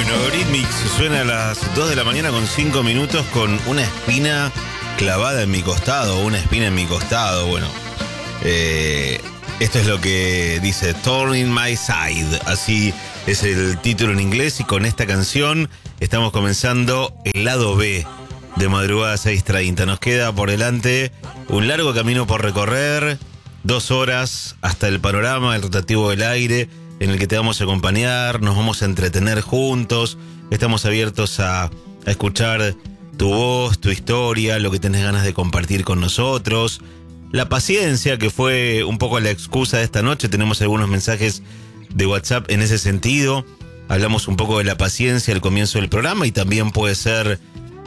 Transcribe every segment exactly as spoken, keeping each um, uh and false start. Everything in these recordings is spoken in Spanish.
Bueno, Eurythmics suena a las dos de la mañana con cinco minutos con una espina clavada en mi costado, una espina en mi costado. Bueno, eh, esto es lo que dice Thorn in My Side. Así es el título en inglés y con esta canción estamos comenzando el lado B de Madrugada seis treinta. Nos queda por delante un largo camino por recorrer, dos horas hasta el panorama, el rotativo del aire, en el que te vamos a acompañar, nos vamos a entretener juntos, estamos abiertos a, a escuchar tu voz, tu historia, lo que tenés ganas de compartir con nosotros. La paciencia, que fue un poco la excusa de esta noche, tenemos algunos mensajes de WhatsApp en ese sentido. Hablamos un poco de la paciencia al comienzo del programa y también puede ser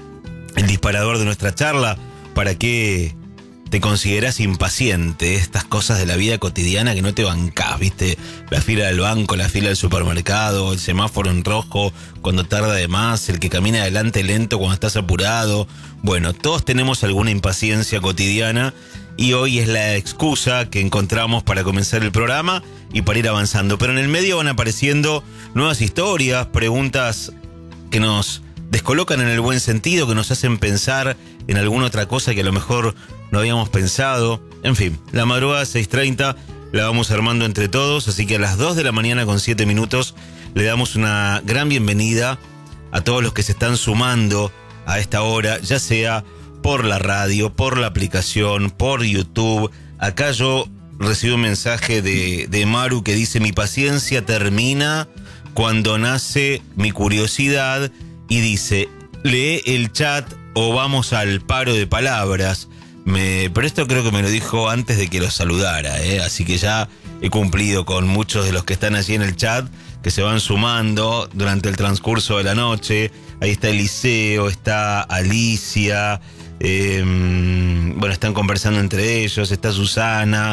el disparador de nuestra charla. ¿Para qué te considerás impaciente? Estas cosas de la vida cotidiana que no te bancás, ¿viste? La fila del banco, la fila del supermercado, el semáforo en rojo cuando tarda de más, el que camina adelante lento cuando estás apurado. Bueno, todos tenemos alguna impaciencia cotidiana y hoy es la excusa que encontramos para comenzar el programa y para ir avanzando. Pero en el medio van apareciendo nuevas historias, preguntas que nos descolocan en el buen sentido, que nos hacen pensar en alguna otra cosa que a lo mejor no habíamos pensado. En fin, la madrugada seis treinta la vamos armando entre todos, así que a las dos de la mañana con siete minutos le damos una gran bienvenida a todos los que se están sumando a esta hora, ya sea por la radio, por la aplicación, por YouTube. Acá yo recibí un mensaje de, de Maru que dice: mi paciencia termina cuando nace mi curiosidad, y dice: lee el chat o vamos al paro de palabras. Me, pero esto creo que me lo dijo antes de que lo saludara, ¿eh? Así que ya he cumplido con muchos de los que están allí en el chat, que se van sumando durante el transcurso de la noche. Ahí está Eliseo, está Alicia, eh, bueno, están conversando entre ellos, está Susana,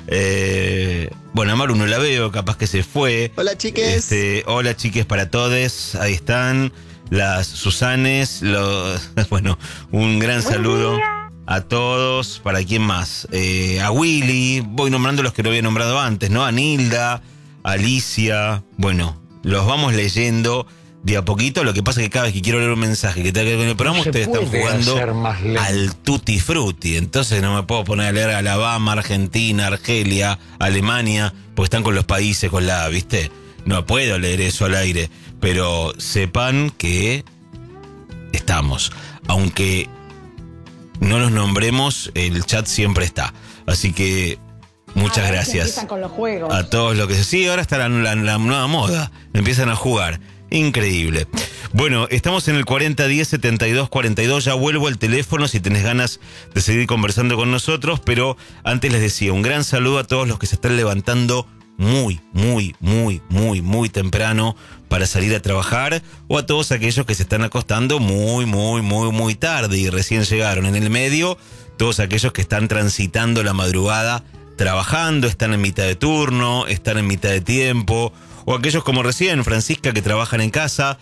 eh, bueno, a Maru no la veo, capaz que se fue. Hola, chiques. Este, hola, chiques, para todos, ahí están las Susanes, los, bueno, un gran Buen saludo día a todos. ¿Para quién más? Eh, a Willy, voy nombrando los que lo había nombrado antes, ¿no? A Nilda, a Alicia, bueno, los vamos leyendo de a poquito. Lo que pasa es que cada vez que quiero leer un mensaje que tenga que ver con el programa, no ustedes están jugando al tutti frutti, entonces no me puedo poner a leer Alabama, Argentina, Argelia, Alemania, porque están con los países, con la, ¿viste? No puedo leer eso al aire, pero sepan que estamos, aunque no los nombremos, el chat siempre está. Así que muchas gracias con los juegos. A todos los que... Sí, ahora está la, la, la nueva moda. Empiezan a jugar. Increíble. Bueno, estamos en el cuarenta diez setenta y dos cuarenta y dos. Ya vuelvo al teléfono si tenés ganas de seguir conversando con nosotros. Pero antes les decía, un gran saludo a todos los que se están levantando muy, muy, muy, muy, muy temprano para salir a trabajar, o a todos aquellos que se están acostando muy, muy, muy, muy tarde y recién llegaron. En el medio, todos aquellos que están transitando la madrugada trabajando, están en mitad de turno, están en mitad de tiempo, o aquellos como recién Francisca, que trabajan en casa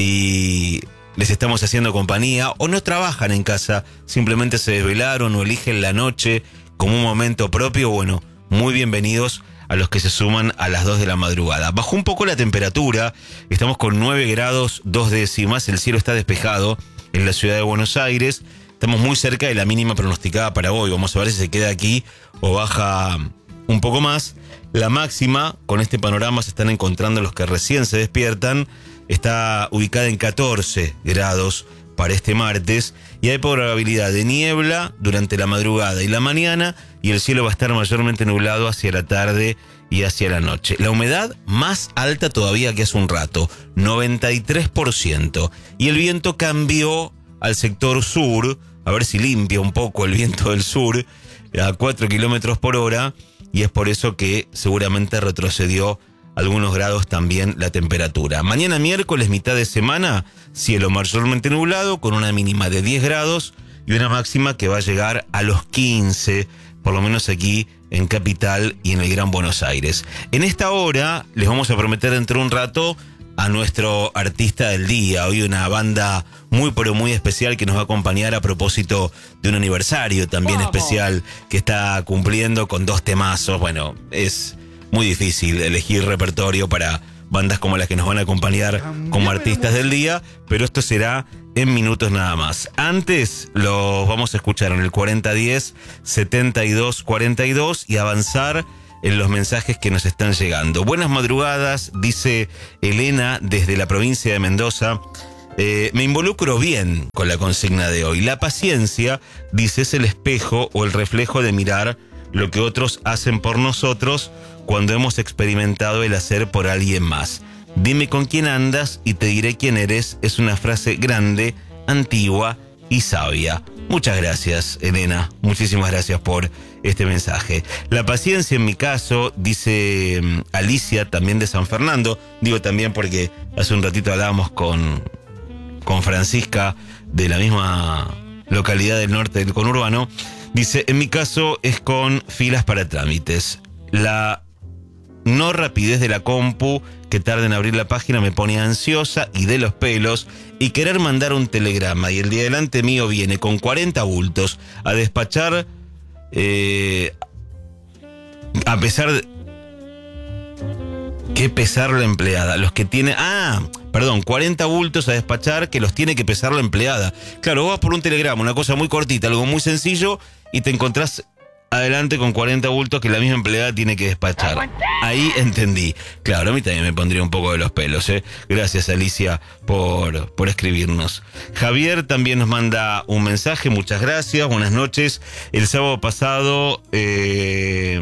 y les estamos haciendo compañía, o no trabajan en casa, simplemente se desvelaron o eligen la noche como un momento propio. Bueno, muy bienvenidos a los que se suman a las dos de la madrugada. Bajó un poco la temperatura, estamos con nueve grados dos décimas, el cielo está despejado en la ciudad de Buenos Aires, estamos muy cerca de la mínima pronosticada para hoy. Vamos a ver si se queda aquí o baja un poco más. La máxima, con este panorama se están encontrando los que recién se despiertan, está ubicada en catorce grados para este martes, y hay probabilidad de niebla durante la madrugada y la mañana, y el cielo va a estar mayormente nublado hacia la tarde y hacia la noche. La humedad más alta todavía que hace un rato, noventa y tres por ciento, y el viento cambió al sector sur, a ver si limpia un poco el viento del sur, a cuatro kilómetros por hora, y es por eso que seguramente retrocedió algunos grados también la temperatura. Mañana miércoles, mitad de semana, cielo mayormente nublado con una mínima de diez grados y una máxima que va a llegar a los quince, por lo menos aquí en Capital y en el Gran Buenos Aires. En esta hora les vamos a prometer dentro de un rato a nuestro artista del día. Hoy una banda muy pero muy especial que nos va a acompañar a propósito de un aniversario también ¡Vamos! Especial que está cumpliendo con dos temazos. Bueno, es muy difícil elegir repertorio para, bandas como las que nos van a acompañar como artistas del día, pero esto será en minutos nada más. Antes los vamos a escuchar en el cuarenta diez setenta y dos cuarenta y dos y avanzar en los mensajes que nos están llegando. Buenas madrugadas, dice Elena desde la provincia de Mendoza. Eh, me involucro bien con la consigna de hoy. La paciencia, dice, es el espejo o el reflejo de mirar lo que otros hacen por nosotros cuando hemos experimentado el hacer por alguien más. Dime con quién andas y te diré quién eres. Es una frase grande, antigua y sabia. Muchas gracias, Elena. Muchísimas gracias por este mensaje. La paciencia en mi caso, dice Alicia, también de San Fernando. Digo también porque hace un ratito hablábamos con, con Francisca de la misma localidad del norte del conurbano. Dice, en mi caso es con filas para trámites. La no rapidez de la compu que tarda en abrir la página me pone ansiosa y de los pelos, y querer mandar un telegrama y el de delante mío viene con cuarenta bultos a despachar, eh, a pesar de... ¿Qué pesar la empleada? Los que tiene... Ah, perdón, cuarenta bultos a despachar que los tiene que pesar la empleada. Claro, vos vas por un telegrama, una cosa muy cortita, algo muy sencillo, y te encontrás adelante con cuarenta bultos que la misma empleada tiene que despachar. Ahí entendí. Claro, a mí también me pondría un poco de los pelos, ¿eh? Gracias, Alicia, por, por escribirnos. Javier también nos manda un mensaje. Muchas gracias, buenas noches. El sábado pasado... Eh,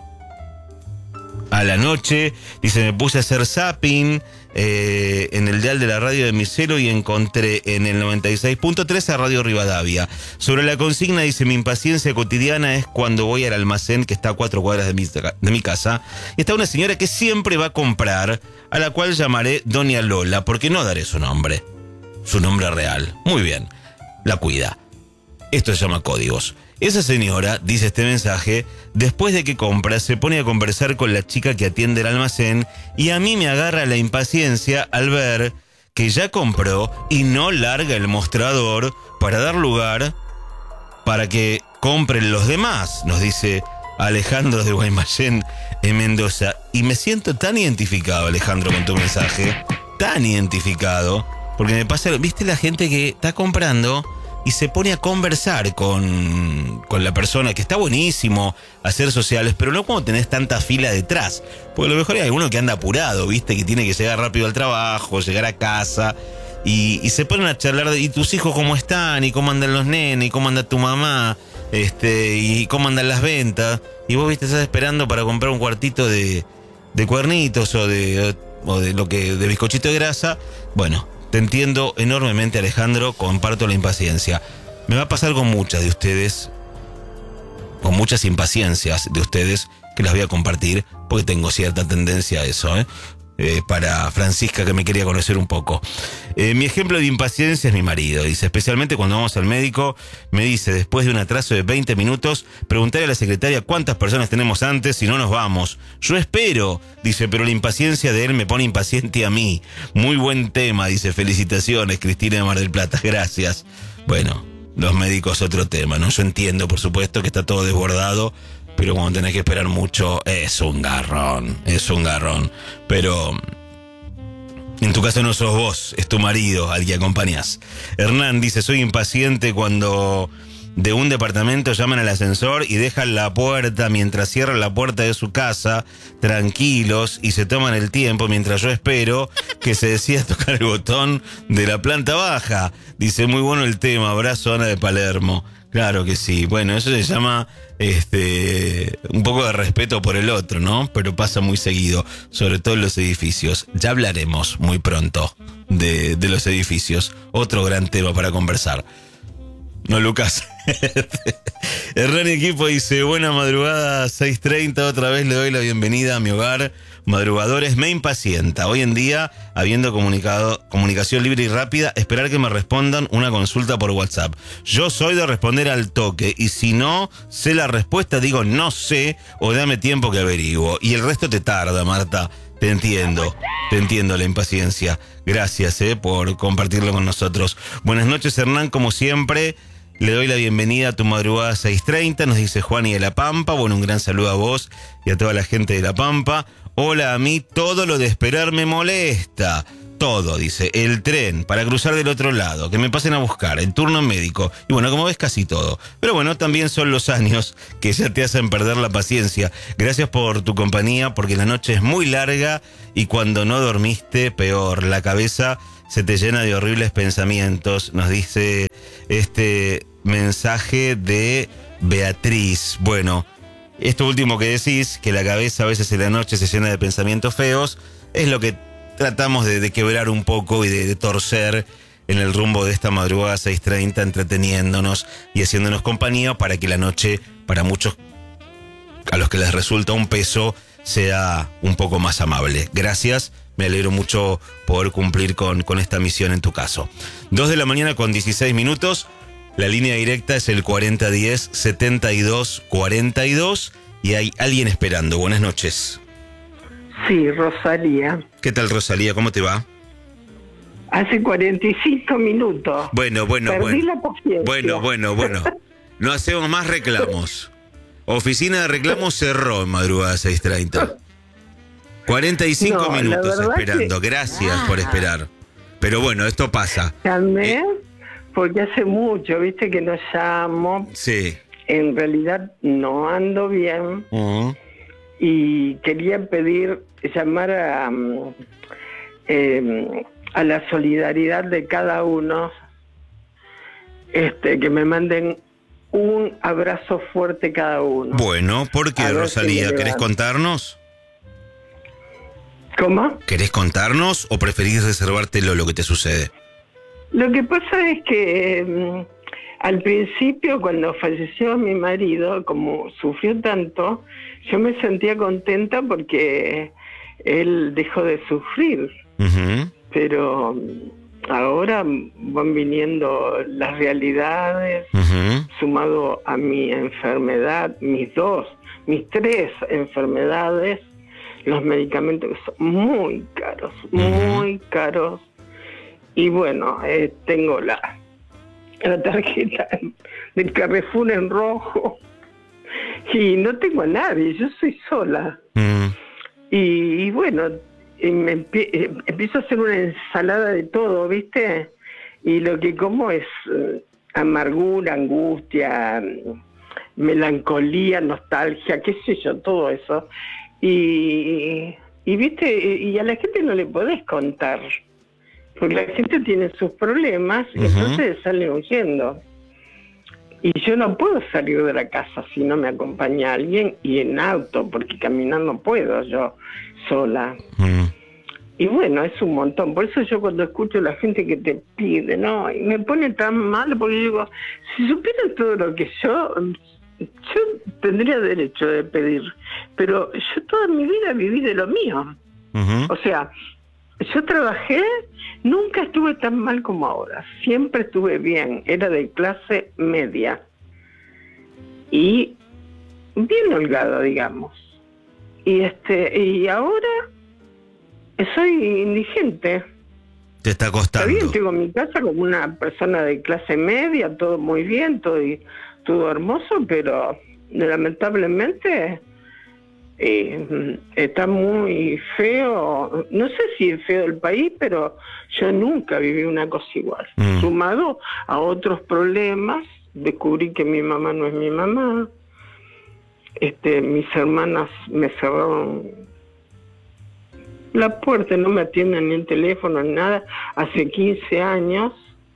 a la noche, dice, me puse a hacer zapping eh, en el dial de la radio de mi celo y encontré en el noventa y seis punto tres a Radio Rivadavia. Sobre la consigna, dice, mi impaciencia cotidiana es cuando voy al almacén que está a cuatro cuadras de mi, de mi casa, y está una señora que siempre va a comprar, a la cual llamaré Doña Lola, porque no daré su nombre, su nombre real. Muy bien, la cuida. Esto se llama códigos. Esa señora, dice este mensaje, después de que compra, se pone a conversar con la chica que atiende el almacén y a mí me agarra la impaciencia al ver que ya compró y no larga el mostrador para dar lugar para que compren los demás, nos dice Alejandro de Guaymallén en Mendoza. Y me siento tan identificado, Alejandro, con tu mensaje, tan identificado, porque me pasa, ¿viste la gente que está comprando y se pone a conversar con, con la persona, que está buenísimo hacer sociales, pero no cuando tenés tanta fila detrás? Porque a lo mejor hay alguno que anda apurado, ¿viste? Que tiene que llegar rápido al trabajo, llegar a casa, y, y se ponen a charlar de, ¿y tus hijos cómo están? ¿Y cómo andan los nenes? ¿Y cómo anda tu mamá? Este, ¿y cómo andan las ventas? Y vos, ¿viste? Estás esperando para comprar un cuartito de, de cuernitos o de, o de lo que, de bizcochito de grasa. Bueno, te entiendo enormemente, Alejandro, comparto la impaciencia. Me va a pasar con muchas de ustedes, con muchas impaciencias de ustedes, que las voy a compartir, porque tengo cierta tendencia a eso, ¿eh? Eh, para Francisca, que me quería conocer un poco. Eh, mi ejemplo de impaciencia es mi marido, dice, especialmente cuando vamos al médico, me dice, después de un atraso de veinte minutos, preguntarle a la secretaria cuántas personas tenemos antes si no nos vamos. Yo espero, dice, pero la impaciencia de él me pone impaciente a mí. Muy buen tema, dice, felicitaciones, Cristina de Mar del Plata, gracias. Bueno, los médicos otro tema, ¿no? Yo entiendo, por supuesto, que está todo desbordado, pero cuando tenés que esperar mucho, es un garrón, es un garrón. Pero en tu caso no sos vos, es tu marido al que acompañás. Hernán dice, soy impaciente cuando de un departamento llaman al ascensor y dejan la puerta mientras cierran la puerta de su casa, tranquilos, y se toman el tiempo mientras yo espero que se decida tocar el botón de la planta baja. Dice, muy bueno el tema, abrazo Ana de Palermo. Claro que sí. Bueno, eso se llama este un poco de respeto por el otro, ¿no? Pero pasa muy seguido, sobre todo en los edificios. Ya hablaremos muy pronto de, de los edificios. Otro gran tema para conversar. No, Lucas. Hernán Equipo dice, buena madrugada, seis treinta, otra vez le doy la bienvenida a mi hogar. Madrugadores, me impacienta. Hoy en día, habiendo comunicado, comunicación libre y rápida, esperar que me respondan una consulta por WhatsApp. Yo soy de responder al toque, y si no sé la respuesta, digo no sé, o dame tiempo que averiguo. Y el resto te tarda, Marta. Te entiendo, te entiendo la impaciencia. Gracias, eh, por compartirlo con nosotros. Buenas noches, Hernán, como siempre. Le doy la bienvenida a tu madrugada seis treinta, nos dice Juan y de La Pampa. Bueno, un gran saludo a vos y a toda la gente de La Pampa. Hola, a mí todo lo de esperar me molesta. Todo, dice, el tren para cruzar del otro lado, que me pasen a buscar, el turno médico. Y bueno, como ves, casi todo. Pero bueno, también son los años que ya te hacen perder la paciencia. Gracias por tu compañía, porque la noche es muy larga y cuando no dormiste, peor. La cabeza se te llena de horribles pensamientos, nos dice este mensaje de Beatriz. Bueno, esto último que decís, que la cabeza a veces en la noche se llena de pensamientos feos, es lo que tratamos de, de quebrar un poco y de, de torcer en el rumbo de esta madrugada seis treinta, entreteniéndonos y haciéndonos compañía para que la noche, para muchos a los que les resulta un peso, sea un poco más amable. Gracias, me alegro mucho poder cumplir con, con esta misión en tu caso. Dos de la mañana con dieciséis minutos, la línea directa es el cuarenta diez setenta y dos cuarenta y dos y hay alguien esperando. Buenas noches. Sí, Rosalía. ¿Qué tal, Rosalía? ¿Cómo te va? Hace cuarenta y cinco minutos. Bueno, bueno, Perdí bueno. la paciencia. Bueno, bueno, bueno. No hacemos más reclamos. Oficina de reclamos cerró en madrugada seis treinta. cuarenta y cinco No, minutos esperando. Que... Gracias ah. por esperar. Pero bueno, esto pasa. Llamé Eh, porque hace mucho, viste, que no llamo. Sí. En realidad no ando bien. Uh-huh. Y quería pedir, llamar a, eh, a la solidaridad de cada uno, este, que me manden un abrazo fuerte cada uno. Bueno, ¿por qué, Rosalía? Si ¿querés contarnos? ¿Cómo? ¿Querés contarnos o preferís reservártelo lo que te sucede? Lo que pasa es que eh, al principio, cuando falleció mi marido, como sufrió tanto, yo me sentía contenta porque él dejó de sufrir. Uh-huh. Pero ahora van viniendo las realidades, uh-huh. sumado a mi enfermedad, mis dos, mis tres enfermedades, los medicamentos que son muy caros, uh-huh. muy caros. Y bueno, eh, tengo la, la tarjeta del Carrefour en rojo. Y no tengo a nadie, yo soy sola. Mm. Y, y bueno, y me empie, empiezo a hacer una ensalada de todo, ¿viste? Y lo que como es uh, amargura, angustia, melancolía, nostalgia, qué sé yo, todo eso. Y, y ¿viste? Y a la gente no le podés contar, porque la gente tiene sus problemas y uh-huh. entonces sale huyendo. Y yo no puedo salir de la casa si no me acompaña alguien, y en auto, porque caminar no puedo yo sola. Mm. Y bueno, es un montón. Por eso yo cuando escucho a la gente que te pide, no, y me pone tan mal, porque yo digo, si supieran todo lo que yo, yo tendría derecho de pedir. Pero yo toda mi vida viví de lo mío. Uh-huh. O sea, yo trabajé, nunca estuve tan mal como ahora, siempre estuve bien, era de clase media y bien holgada, digamos. Y este y ahora soy indigente. Te está costando. Está bien, tengo mi casa como una persona de clase media, todo muy bien, todo, todo hermoso, pero lamentablemente... Eh, está muy feo, no sé si es feo el país, pero yo nunca viví una cosa igual. Mm. Sumado a otros problemas, descubrí que mi mamá no es mi mamá, este, mis hermanas me cerraron la puerta, no me atienden ni el teléfono ni nada, hace quince años,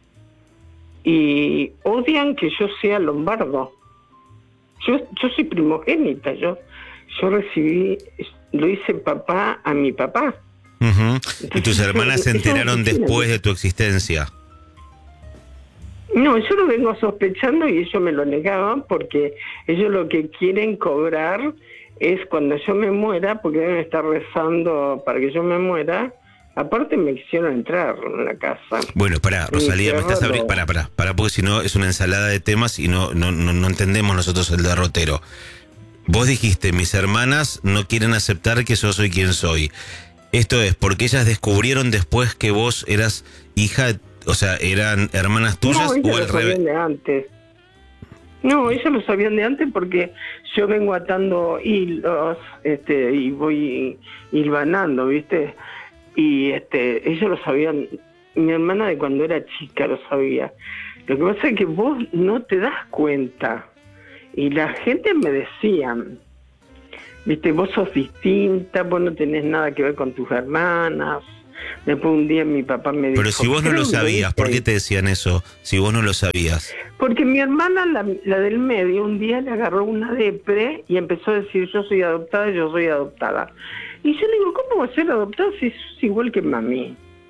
y odian que yo sea lombardo. Yo, yo soy primogénita, yo Yo recibí, lo hice papá a mi papá. Uh-huh. Entonces, ¿y tus hermanas se enteraron después de tu existencia? No, yo lo vengo sospechando y ellos me lo negaban porque ellos lo que quieren cobrar es cuando yo me muera, porque deben estar rezando para que yo me muera. Aparte me quisieron entrar en la casa. Bueno, pará, Rosalía, me estás abriendo... Pará, pará, pará, porque si no es una ensalada de temas y no, no, no, no entendemos nosotros el derrotero. Vos dijiste, mis hermanas no quieren aceptar que yo soy quien soy. Esto es, porque ellas descubrieron después que vos eras hija, o sea, eran hermanas tuyas no, o al revés. Antes. No, ellos lo sabían de antes porque yo vengo atando hilos, este, y voy hilvanando, ¿viste? Y este, ellos lo sabían, mi hermana de cuando era chica lo sabía. Lo que pasa es que vos no te das cuenta. Y la gente me decía, ¿viste? Vos sos distinta, vos no tenés nada que ver con tus hermanas. Después un día mi papá me dijo... Pero si vos no lo sabías, ¿por qué te decían eso? Si vos no lo sabías. Porque mi hermana, la, la del medio, un día le agarró una depre y empezó a decir, yo soy adoptada, yo soy adoptada. Y yo le digo, ¿cómo va a ser adoptada si sos igual que mami?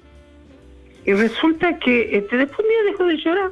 Y resulta que este, después un día dejó de llorar.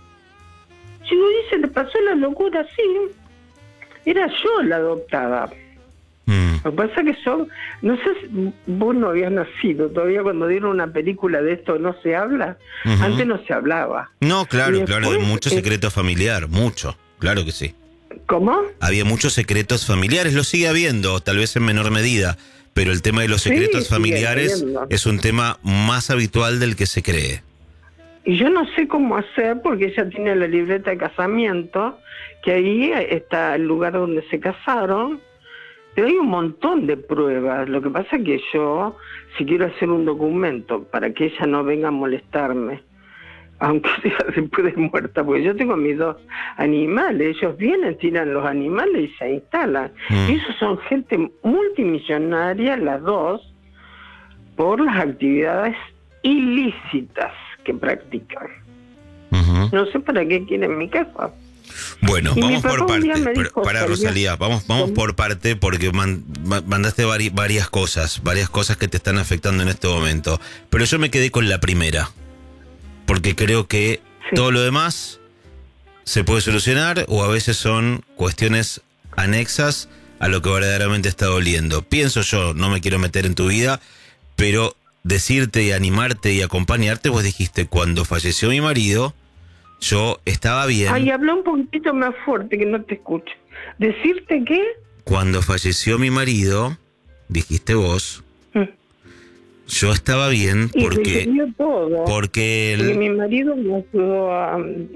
Yo digo, y se le pasó la locura, sí. Era yo la adoptada. Lo que pasa es que son, no sé si vos no habías nacido todavía cuando dieron una película de esto, no se habla, uh-huh. Antes no se hablaba. No, claro, después, claro, hay mucho eh, secreto familiar, mucho, claro que sí. ¿Cómo? Había muchos secretos familiares, lo sigue habiendo, tal vez en menor medida, pero el tema de los secretos sí, familiares es un tema más habitual del que se cree. Y yo no sé cómo hacer porque ella tiene la libreta de casamiento, que ahí está el lugar donde se casaron. Pero hay un montón de pruebas. Lo que pasa es que yo, si quiero hacer un documento para que ella no venga a molestarme, aunque sea después de muerta, porque yo tengo mis dos animales, ellos vienen, tiran los animales y se instalan. Mm. Y esos son gente multimillonaria, las dos, por las actividades ilícitas que practican. Uh-huh. No sé para qué quieren mi casa. Bueno, y vamos por parte. Dijo, para Rosalía, vamos, vamos por parte porque man, mandaste vari, varias cosas, varias cosas que te están afectando en este momento. Pero yo me quedé con la primera, porque creo que sí. Todo lo demás se puede solucionar o a veces son cuestiones anexas a lo que verdaderamente está doliendo. Pienso yo, no me quiero meter en tu vida, pero decirte y animarte y acompañarte, vos dijiste, cuando falleció mi marido, yo estaba bien. Ay, habla un poquito más fuerte que no te escucho. ¿Decirte qué? Cuando falleció mi marido, dijiste vos, mm. yo estaba bien porque... Y todo. Porque el... Y mi marido me ayudó a,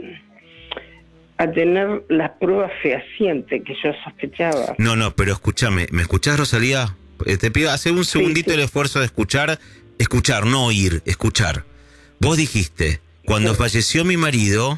a tener las pruebas fehacientes que yo sospechaba. No, no, pero escúchame, ¿me escuchás, Rosalía? Te pido, hace un segundito sí, sí. el esfuerzo de escuchar, escuchar, no oír, escuchar. Vos dijiste... Cuando sí. falleció mi marido,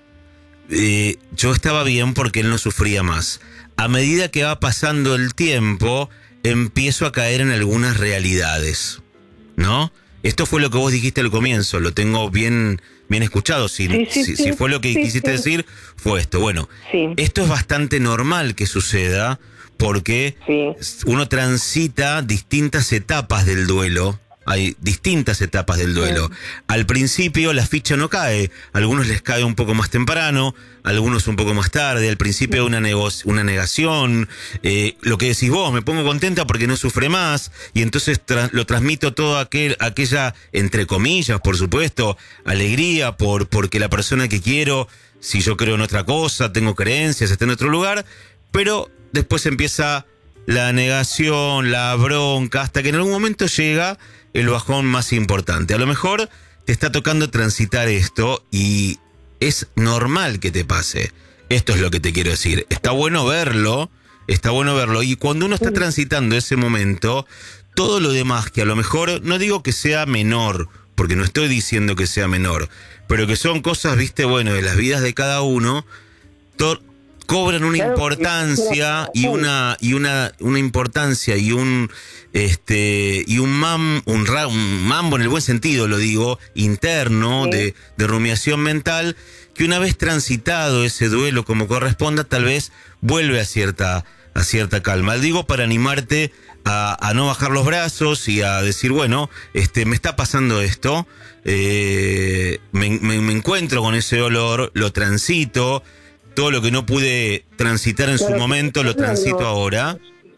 eh, yo estaba bien porque él no sufría más. A medida que va pasando el tiempo, empiezo a caer en algunas realidades, ¿no? Esto fue lo que vos dijiste al comienzo, lo tengo bien, bien escuchado. Si, sí, sí, si, sí. si fue lo que sí, quisiste sí. decir, fue esto. Bueno, sí. esto es bastante normal que suceda porque sí. uno transita distintas etapas del duelo. Hay distintas etapas del duelo. Sí. Al principio la ficha no cae. A algunos les cae un poco más temprano, a algunos un poco más tarde. Al principio sí. una, nego- una negación. Eh, lo que decís vos, me pongo contenta porque no sufre más. Y entonces tra- lo transmito todo aquel, aquella, entre comillas, por supuesto, alegría por porque la persona que quiero, si yo creo en otra cosa, tengo creencias, está en otro lugar. Pero después empieza la negación, la bronca, hasta que en algún momento llega el bajón más importante. A lo mejor te está tocando transitar esto y es normal que te pase. Esto es lo que te quiero decir. Está bueno verlo, está bueno verlo. Y cuando uno está transitando ese momento, todo lo demás que a lo mejor, no digo que sea menor, porque no estoy diciendo que sea menor, pero que son cosas, viste, bueno, de las vidas de cada uno, to- cobran una importancia y una y una una importancia y un este y un mam un, ra, un mambo en el buen sentido lo digo interno sí. de, de rumiación mental que una vez transitado ese duelo como corresponda tal vez vuelve a cierta a cierta calma. Digo para animarte a, a no bajar los brazos y a decir bueno este me está pasando esto eh, me, me, me encuentro con ese dolor, lo transito. Todo lo que no pude transitar en Pero, su momento lo transito no. ahora.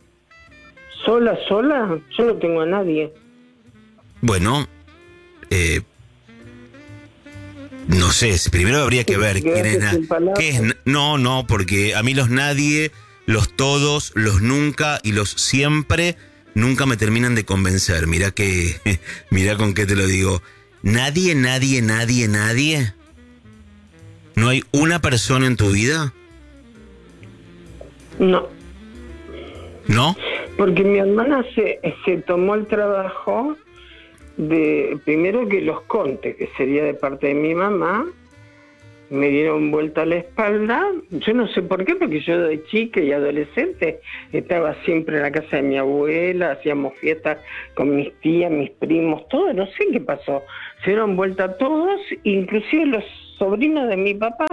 ¿Sola, sola? Yo no tengo a nadie. Bueno, eh, no sé, primero habría que ver quién es na- qué es. No, no, porque a mí los nadie, los todos, los nunca y los siempre nunca me terminan de convencer. Mirá que, mirá con qué te lo digo. Nadie, nadie, nadie, nadie. ¿No hay una persona en tu vida? No. ¿No? Porque mi hermana se, se tomó el trabajo de, primero que los contes, que sería de parte de mi mamá, me dieron vuelta a la espalda. Yo no sé por qué, porque yo de chica y adolescente estaba siempre en la casa de mi abuela, hacíamos fiestas con mis tías, mis primos, todo, no sé qué pasó. Se dieron vuelta todos, inclusive los sobrinos de mi papá.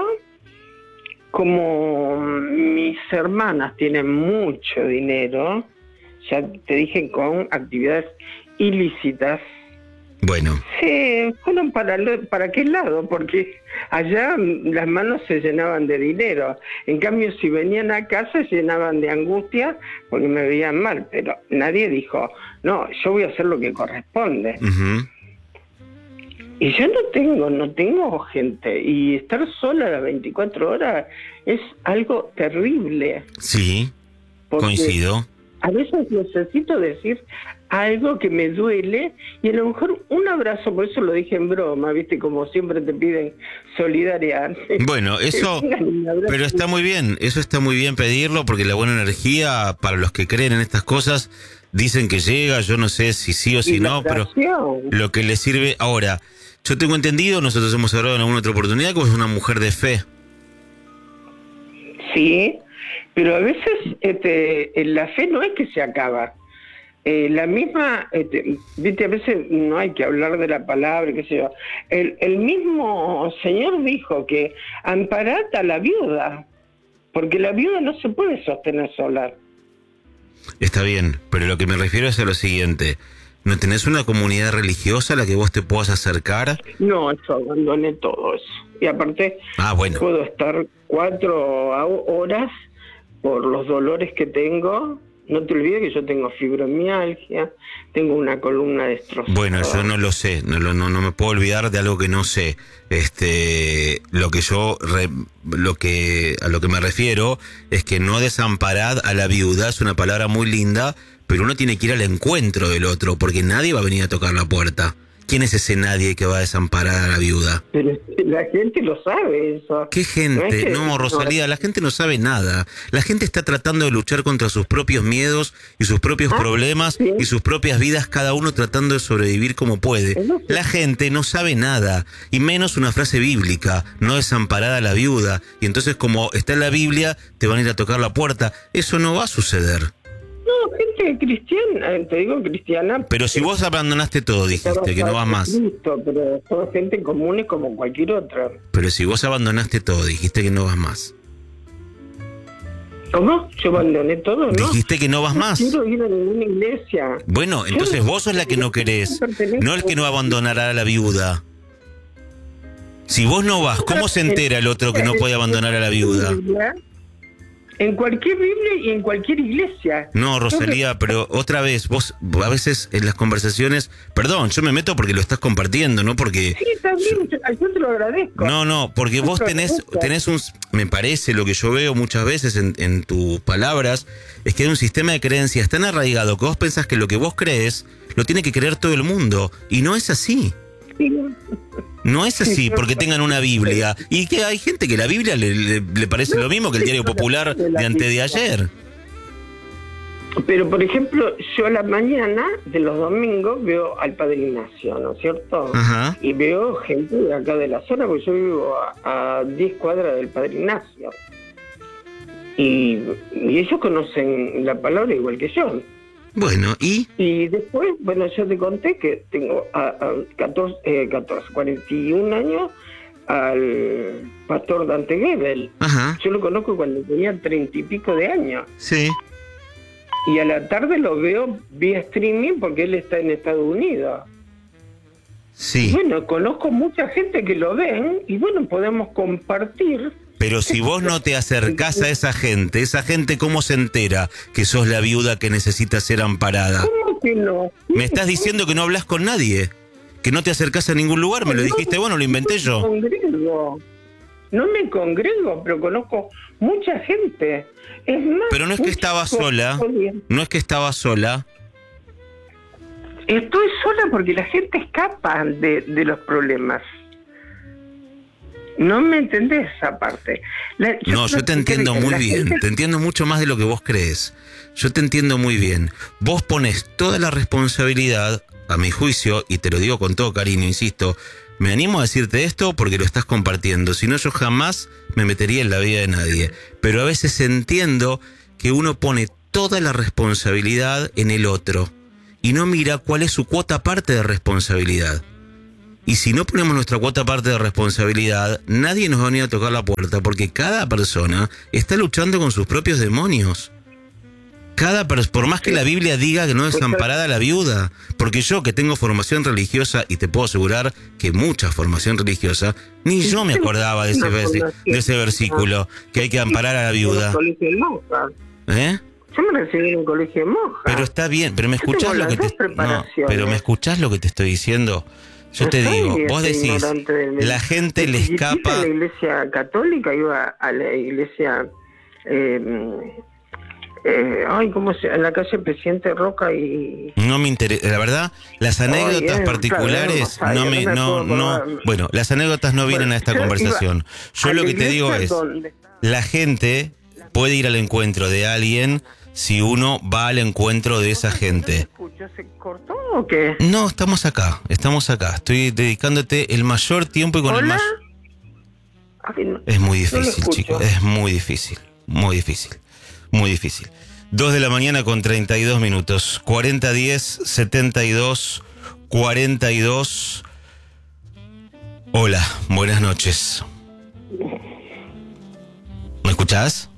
Como mis hermanas tienen mucho dinero, ya te dije, con actividades ilícitas, bueno, se fueron para, para qué lado, porque allá las manos se llenaban de dinero. En cambio, si venían acá se llenaban de angustia porque me veían mal, pero nadie dijo, no, yo voy a hacer lo que corresponde. Uh-huh. Y yo no tengo, no tengo gente, y estar sola a las veinticuatro horas es algo terrible. Sí, coincido. A veces necesito decir algo que me duele y a lo mejor un abrazo, por eso lo dije en broma, viste, como siempre te piden solidaridad. Bueno, eso, pero está muy bien, eso está muy bien pedirlo, porque la buena energía, para los que creen en estas cosas, dicen que llega, yo no sé si sí o si no, pero lo que les sirve. Ahora, yo tengo entendido, nosotros hemos hablado en alguna otra oportunidad, que es una mujer de fe. Sí, pero a veces este, la fe no es que se acaba. Eh, la misma, este, viste, a veces no hay que hablar de la palabra, qué sé yo. El, el mismo Señor dijo que amparad a la viuda, porque la viuda no se puede sostener sola. Está bien, pero lo que me refiero es a lo siguiente. ¿No tenés una comunidad religiosa a la que vos te puedas acercar? No, yo abandoné todo eso. Y aparte, ah, bueno. puedo estar cuatro horas por los dolores que tengo. No te olvides que yo tengo fibromialgia, tengo una columna destrozada. Bueno, yo no lo sé, no, no, no me puedo olvidar de algo que no sé. Este, lo que yo, re, lo que a lo que me refiero es que no desamparad a la viuda, es una palabra muy linda, pero uno tiene que ir al encuentro del otro, porque nadie va a venir a tocar la puerta. ¿Quién es ese nadie que va a desamparar a la viuda? Pero la gente lo sabe eso. ¿Qué gente? No, es que, no Rosalía, la gente no sabe nada. La gente está tratando de luchar contra sus propios miedos y sus propios ah, problemas ¿sí? y sus propias vidas, cada uno tratando de sobrevivir como puede. Sí. La gente no sabe nada, y menos una frase bíblica, no desamparada a la viuda. Y entonces, como está en la Biblia, te van a ir a tocar la puerta. Eso no va a suceder. No, gente cristiana, te digo cristiana. Pero si vos abandonaste todo, dijiste que no vas más. Cristo, pero son gente común como cualquier otra. Pero si vos abandonaste todo, dijiste que no vas más. ¿Cómo? Yo abandoné todo, ¿no? Dijiste que no vas más. No quiero ir a ninguna iglesia. Bueno, entonces vos sos la que no querés, no el que no abandonará a la viuda. Si vos no vas, ¿cómo se entera el otro que no puede abandonar a la viuda? En cualquier Biblia y en cualquier iglesia. No, Rosalía, pero otra vez, vos a veces en las conversaciones, perdón, yo me meto porque lo estás compartiendo, no porque... Sí, también, yo, yo te lo agradezco. No, no, porque vos tenés, tenés un, me parece, lo que yo veo muchas veces en, en tus palabras, es que hay un sistema de creencias tan arraigado que vos pensás que lo que vos crees, lo tiene que creer todo el mundo, y no es así. Sí. No es así porque tengan una Biblia. Y que hay gente que la Biblia le, le, le parece lo mismo que el Diario Popular de antes de ayer. Pero, por ejemplo, yo a la mañana de los domingos veo al Padre Ignacio, ¿no es cierto? Ajá. Y veo gente de acá de la zona, porque yo vivo a diez cuadras del Padre Ignacio. Y, y ellos conocen la palabra igual que yo. Bueno, ¿y? Y después, bueno, yo te conté que tengo a, a catorce, eh, catorce, cuarenta y un años al pastor Dante Gebel. Ajá. Yo lo conozco cuando tenía treinta y pico de años. Sí. Y a la tarde lo veo vía streaming porque él está en Estados Unidos. Sí. Y bueno, conozco mucha gente que lo ven y bueno, podemos compartir. Pero si vos no te acercás a esa gente, esa gente ¿cómo se entera que sos la viuda que necesita ser amparada? ¿Cómo que no? Me estás diciendo que no hablas con nadie, que no te acercás a ningún lugar, me lo dijiste vos, no lo inventé yo. No me congrego, no me congrego, pero conozco mucha gente. Es más, pero no es que estaba sola, no es que estaba sola. Estoy sola porque la gente escapa de, de los problemas. No me entendés esa parte. La, yo no, yo te entiendo muy bien. Gente... Te entiendo mucho más de lo que vos crees. Yo te entiendo muy bien. Vos pones toda la responsabilidad, a mi juicio, y te lo digo con todo cariño, insisto, me animo a decirte esto porque lo estás compartiendo. Si no, yo jamás me metería en la vida de nadie. Pero a veces entiendo que uno pone toda la responsabilidad en el otro y no mira cuál es su cuota parte de responsabilidad. Y si no ponemos nuestra cuota parte de responsabilidad, nadie nos va a venir a tocar la puerta, porque cada persona está luchando con sus propios demonios. Cada per- por más que la Biblia diga que no es desamparada la viuda, porque yo que tengo formación religiosa, y te puedo asegurar que mucha formación religiosa, ni yo me acordaba de ese, vers- de ese versículo, que hay que amparar a la viuda. ¿Eh? Yo me recibí en un colegio de monjas. Pero está bien, pero me escuchás lo que te no, pero me escuchás lo que te estoy diciendo. Yo te digo, vos decís, la gente le escapa. En la iglesia católica iba a la iglesia, eh, eh, ay, ¿cómo se? En la calle Presidente Roca y. No me interesa, la verdad, las anécdotas ay, particulares, claro, no, no me, no, no, bueno, las anécdotas no vienen bueno, a esta conversación. Yo lo que te digo es, donde... la gente puede ir al encuentro de alguien si uno va al encuentro de esa gente. ¿Se cortó o qué? No, estamos acá, estamos acá. Estoy dedicándote el mayor tiempo y con ¿Hola? el mayor... Ay, no, es muy difícil, no chicos, es muy difícil, muy difícil, muy difícil. Dos de la mañana con treinta y dos minutos, cuarenta diez setenta y dos cuarenta y dos. Hola, buenas noches. ¿Me escuchás?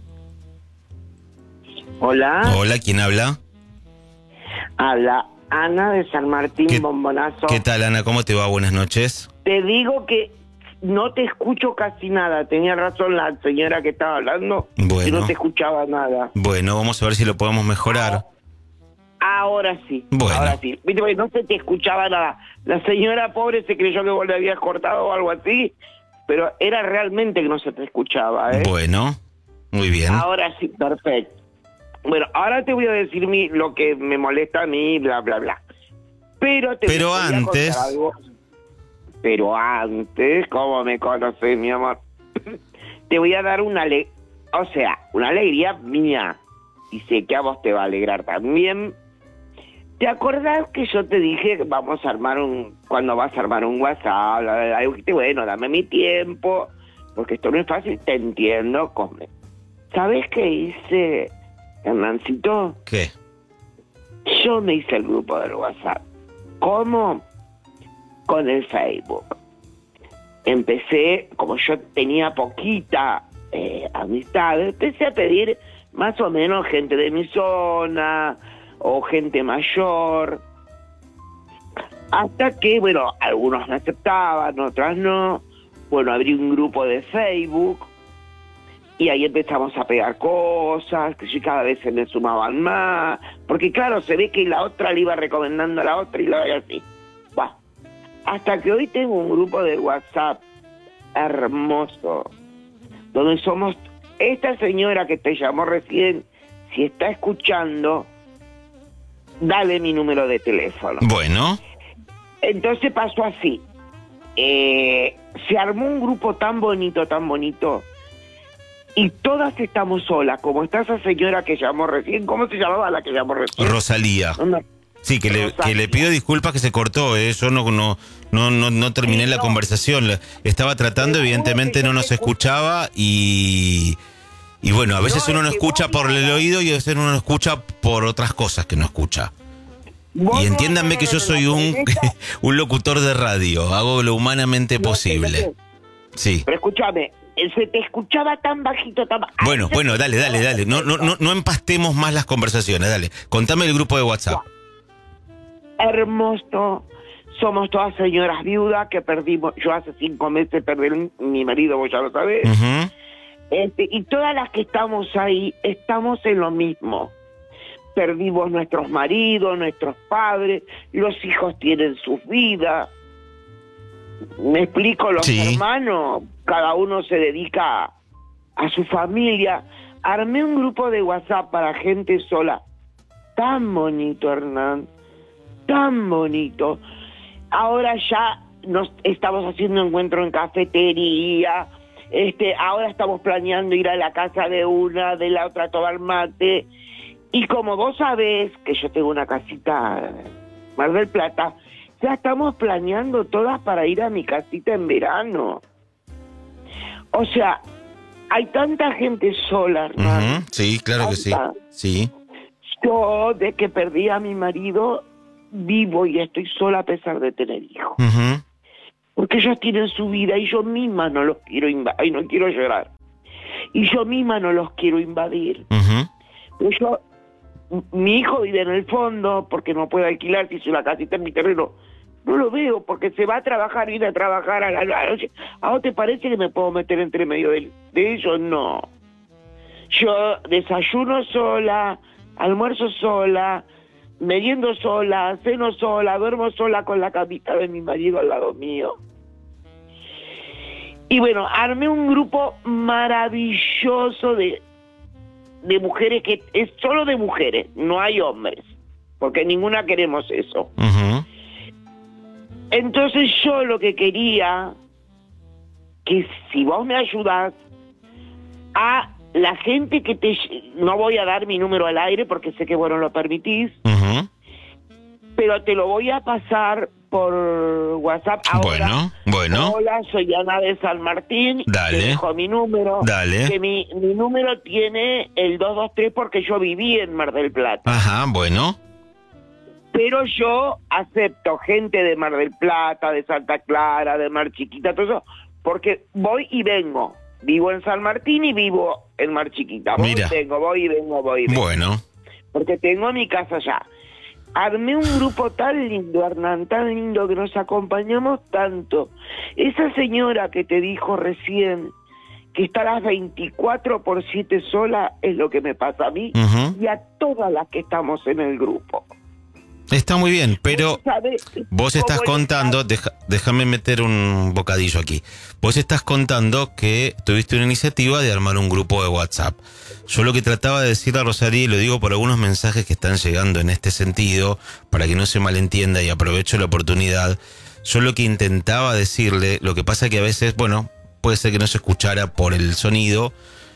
Hola. Hola, ¿quién habla? Habla Ana de San Martín, ¿Qué, Bombonazo. ¿Qué tal, Ana? ¿Cómo te va? Buenas noches. Te digo que no te escucho casi nada. Tenía razón la señora que estaba hablando. Bueno. Y no te escuchaba nada. Bueno, vamos a ver si lo podemos mejorar. Ahora sí. Bueno. Ahora sí. Viste, no se te escuchaba nada. La señora pobre se creyó que vos le habías cortado o algo así, pero era realmente que no se te escuchaba, ¿eh? Bueno, muy bien. Ahora sí, perfecto. Bueno, ahora te voy a decir mi, lo que me molesta a mí, bla, bla, bla. Pero te Pero voy a antes... contar algo. Pero antes, ¿cómo me conoces, mi amor? Te voy a dar una ale... o sea, una alegría mía. Y sé que a vos te va a alegrar también. ¿Te acordás que yo te dije que vamos a armar un... cuando vas a armar un WhatsApp? Bla, bla, bla, bueno, dame mi tiempo, porque esto no es fácil, te entiendo. Come. ¿Sabés qué hice, Hernancito? ¿Qué? Yo me hice el grupo del WhatsApp. ¿Cómo? Con el Facebook. Empecé, como yo tenía poquita eh, amistad, empecé a pedir más o menos gente de mi zona o gente mayor. Hasta que, bueno, algunos me aceptaban, otras no. Bueno, abrí un grupo de Facebook y ahí empezamos a pegar cosas, que cada vez se me sumaban más, porque claro, se ve que la otra le iba recomendando a la otra y la y así. Bah. Hasta que hoy tengo un grupo de WhatsApp hermoso, donde somos, esta señora que te llamó recién, si está escuchando, dale mi número de teléfono. Bueno. Entonces pasó así, eh, se armó un grupo tan bonito, tan bonito, y todas estamos solas, como está esa señora que llamó recién. ¿Cómo se llamaba la que llamó recién? Rosalía. No, sí, que le, que le pido disculpas que se cortó, ¿eh? Yo no, no, no, no, no terminé sí, la no. conversación. Estaba tratando, Pero evidentemente no nos escuchaba y... Y bueno, a veces no, uno no escucha por el oído y a veces uno no escucha por otras cosas que no escucha. Y entiéndanme que yo soy un, un locutor de radio, hago lo humanamente no, posible. Sí. Pero escúchame, se te escuchaba tan bajito, tan bajito. Bueno, bueno, dale, dale, dale. No, no, no, no empastemos más las conversaciones, dale. Contame el grupo de WhatsApp. Hermoso. Somos todas señoras viudas que perdimos. Yo hace cinco meses perdí mi marido, vos ya lo sabés. Uh-huh. Este, y todas las que estamos ahí, estamos en lo mismo. Perdimos nuestros maridos, nuestros padres, los hijos tienen sus vidas. Me explico, los sí. hermanos, cada uno se dedica a, a su familia. Armé un grupo de WhatsApp para gente sola. Tan bonito, Hernán, tan bonito. Ahora ya nos estamos haciendo encuentro en cafetería, este, ahora estamos planeando ir a la casa de una, de la otra a tomar mate, y como vos sabés que yo tengo una casita en Mar del Plata, ya estamos planeando todas para ir a mi casita en verano. O sea, hay tanta gente sola, hermano. Uh-huh. Sí, claro que sí. Sí. Yo, de que perdí a mi marido, vivo y estoy sola a pesar de tener hijos. Uh-huh. Porque ellos tienen su vida y yo misma no los quiero invadir. Ay, no quiero llorar. Y yo misma no los quiero invadir. Uh-huh. Pero yo, m- mi hijo vive en el fondo porque no puede alquilar si hizo la casita en mi terreno. No lo veo porque se va a trabajar, viene a trabajar a la noche. ¿A vos te parece que me puedo meter entre medio de, de ellos? No. Yo desayuno sola, almuerzo sola, meriendo sola, ceno sola, duermo sola con la camita de mi marido al lado mío. Y bueno, armé un grupo maravilloso de, de mujeres, que es solo de mujeres, no hay hombres, porque ninguna queremos eso. Uh-huh. Entonces yo lo que quería, que si vos me ayudás, a la gente que te... No voy a dar mi número al aire porque sé que vos no lo permitís, Uh-huh. pero te lo voy a pasar por WhatsApp ahora. Bueno, bueno. Hola, soy Ana de San Martín. Dale. Te dejo mi número. Dale. Que mi, mi número tiene el dos dos tres porque yo viví en Mar del Plata. Ajá, bueno. Pero yo acepto gente de Mar del Plata, de Santa Clara, de Mar Chiquita, todo eso, porque voy y vengo. Vivo en San Martín y vivo en Mar Chiquita. Voy Mira. y vengo, voy y vengo, voy y vengo. Bueno. Porque tengo mi casa allá. Armé un grupo tan lindo, Hernán, tan lindo, que nos acompañamos tanto. Esa señora que te dijo recién que está a las veinticuatro por siete sola, es lo que me pasa a mí Uh-huh. y a todas las que estamos en el grupo. Está muy bien, pero ¿Vos sabés vos estás cómo contando, deja- déjame meter un bocadillo aquí. Vos estás contando que tuviste una iniciativa de armar un grupo de WhatsApp. Yo lo que trataba de decir a Rosalía, y lo digo por algunos mensajes que están llegando en este sentido, para que no se malentienda y aprovecho la oportunidad, yo lo que intentaba decirle, lo que pasa que a veces, bueno, puede ser que no se escuchara por el sonido,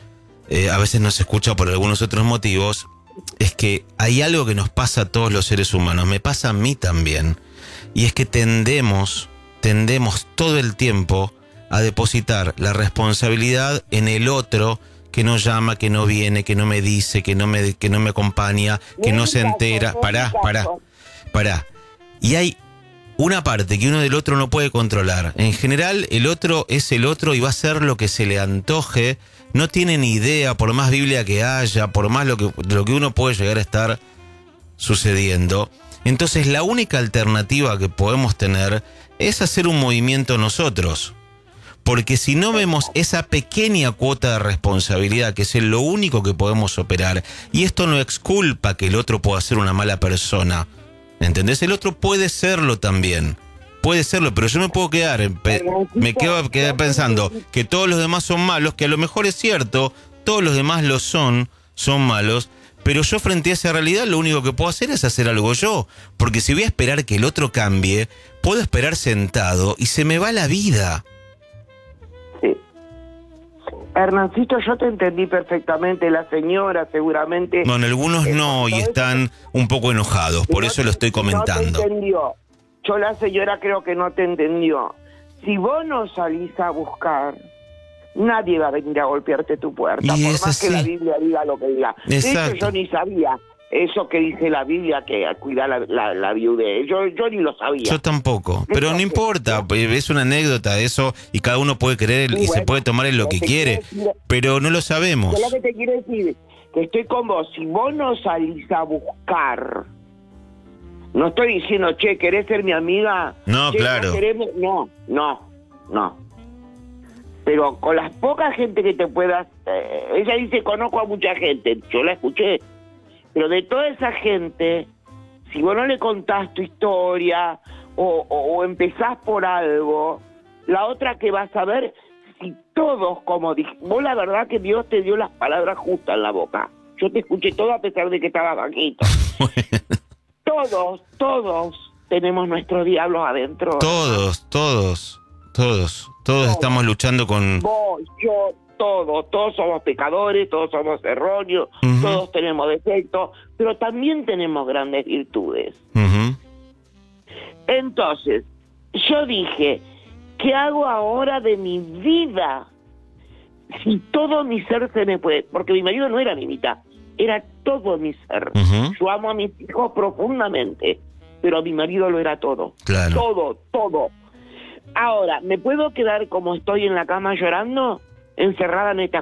eh, a veces no se escucha por algunos otros motivos, es que hay algo que nos pasa a todos los seres humanos, me pasa a mí también, y es que tendemos, tendemos todo el tiempo a depositar la responsabilidad en el otro que no llama, que no viene, que no me dice, que no me, que no me acompaña, que no se entera. Pará, pará, pará. Y hay una parte que uno del otro no puede controlar. En general, el otro es el otro y va a hacer lo que se le antoje. No tiene ni idea, por más Biblia que haya, por más lo que, lo que uno puede llegar a estar sucediendo. Entonces, la única alternativa que podemos tener es hacer un movimiento nosotros. Porque si no vemos esa pequeña cuota de responsabilidad, que es lo único que podemos operar, y esto no exculpa que el otro pueda ser una mala persona, ¿entendés? El otro puede serlo también, puede serlo, pero yo me puedo quedar, pe- me quedo quedar pensando que todos los demás son malos, que a lo mejor es cierto, todos los demás lo son, son malos, pero yo frente a esa realidad lo único que puedo hacer es hacer algo yo, porque si voy a esperar que el otro cambie, puedo esperar sentado y se me va la vida. Sí. Hernancito, yo te entendí perfectamente, la señora seguramente... Bueno, algunos no y todo eso- están un poco enojados, por no eso te- lo estoy comentando. No te entendió. Yo la señora creo que no te entendió. Si vos no salís a buscar, nadie va a venir a golpearte tu puerta, Y por es más así. que la Biblia diga lo que diga. De hecho, Exacto. yo ni sabía eso que dice la Biblia, que cuida la, la, la viudez. Yo, yo ni lo sabía. Yo tampoco, pero no importa, es una anécdota eso y cada uno puede creer Sí, y se bueno, puede tomar en lo lo que que quiere, quiero decir- pero no lo sabemos. Yo lo que te quiero decir, que estoy con vos, si vos no salís a buscar, no estoy diciendo, che, ¿querés ser mi amiga? No, Che, claro. queremos- No, no, no. Pero con las poca gente que te puedas... Eh, ella dice, conozco a mucha gente, yo la escuché. Pero de toda esa gente, si vos no le contás tu historia o, o, o empezás por algo, la otra que vas a ver, si todos, como dije, vos la verdad que Dios te dio las palabras justas en la boca. Yo te escuché todo a pesar de que estaba bajito. Todos, todos tenemos nuestros diablos adentro. Todos, todos, todos, todos estamos luchando con... Vos, yo, todos, todos somos pecadores, todos somos erróneos, uh-huh. todos tenemos defectos, pero también tenemos grandes virtudes. Uh-huh. Entonces, yo dije, ¿qué hago ahora de mi vida? Si todo mi ser se me puede... Porque mi marido no era mi mitad, era todo mi ser. Uh-huh. Yo amo a mis hijos profundamente, pero mi marido lo era todo. Claro. Todo, todo. Ahora, ¿me puedo quedar como estoy en la cama llorando? Encerrada en esta